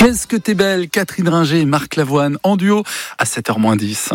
Qu'est-ce que t'es belle, Catherine Ringer et Marc Lavoine en duo à 7h-10.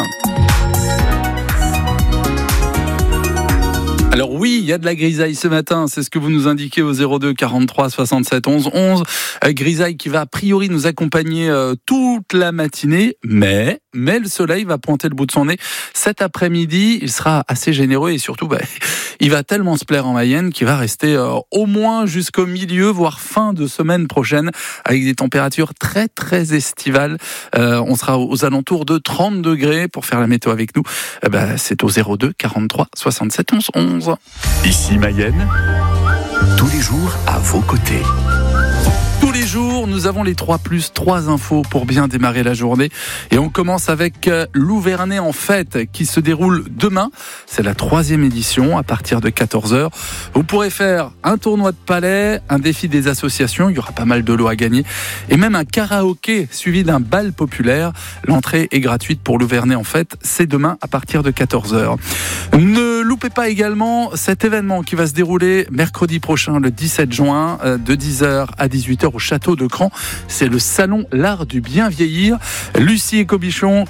Alors oui, il y a de la grisaille ce matin, c'est ce que vous nous indiquez au 02 43 67 11 11. Grisaille qui va a priori nous accompagner toute la matinée, mais le soleil va pointer le bout de son nez cet après-midi. Il sera assez généreux et surtout, il va tellement se plaire en Mayenne qu'il va rester au moins jusqu'au milieu, voire fin de semaine prochaine, avec des températures très très estivales. On sera aux alentours de 30 degrés pour faire la météo avec nous. C'est au 02 43 67 11 11. Ici Mayenne, tous les jours à vos côtés. Tous les jours, nous avons les 3+3 infos pour bien démarrer la journée. Et on commence avec l'Ouvernais en fête qui se déroule demain. C'est la 3e édition à partir de 14h. Vous pourrez faire un tournoi de palais, un défi des associations. Il y aura pas mal de lots à gagner. Et même un karaoké suivi d'un bal populaire. L'entrée est gratuite pour l'Ouvernais en fête. C'est demain à partir de 14h. Ne loupez pas également cet événement qui va se dérouler mercredi prochain, le 17 juin, de 10h à 18h au château de Cran. C'est le salon L'Art du Bien Vieillir. Lucie Écobichon,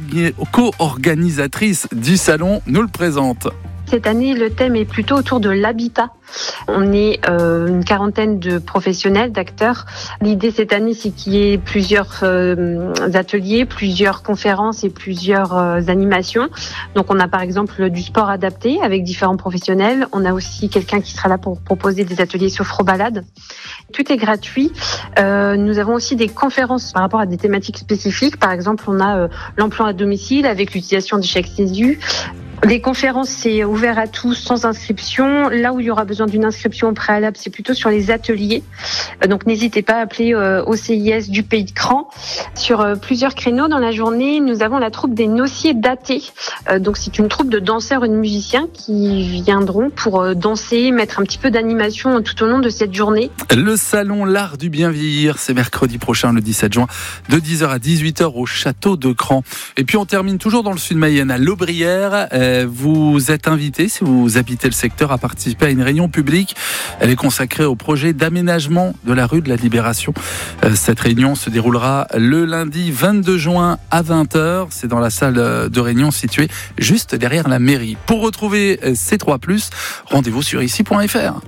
co-organisatrice du salon, nous le présente. Cette année, le thème est plutôt autour de l'habitat. On est une quarantaine de professionnels, d'acteurs. L'idée cette année, c'est qu'il y ait plusieurs ateliers, plusieurs conférences et plusieurs animations. Donc on a par exemple du sport adapté avec différents professionnels. On a aussi quelqu'un qui sera là pour proposer des ateliers sophro-balade. Tout est gratuit. Nous avons aussi des conférences par rapport à des thématiques spécifiques. Par exemple, on a l'emploi à domicile avec l'utilisation du chèque CESU. Les conférences, c'est ouvert à tous sans inscription. Là où il y aura besoin d'une inscription au préalable, c'est plutôt sur les ateliers. Donc n'hésitez pas à appeler au CIS du Pays de Cran. Sur plusieurs créneaux dans la journée, nous avons la troupe des Nociers datés. Donc c'est une troupe de danseurs et de musiciens qui viendront pour danser, mettre un petit peu d'animation tout au long de cette journée. Le salon L'Art du Bien Vieillir, c'est mercredi prochain, le 17 juin, de 10h à 18h au château de Cran. Et puis on termine toujours dans le sud Mayenne, à l'Aubrière. Vous êtes invité, si vous habitez le secteur, à participer à une réunion publique. Elle est consacrée au projet d'aménagement de la rue de la Libération. Cette réunion se déroulera le lundi 22 juin à 20h. C'est dans la salle de réunion située juste derrière la mairie. Pour retrouver ces 3+, rendez-vous sur ici.fr.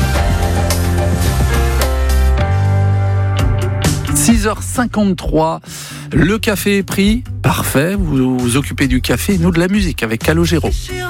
6h53, le café est pris, parfait, vous vous occupez du café et nous de la musique avec Calogero.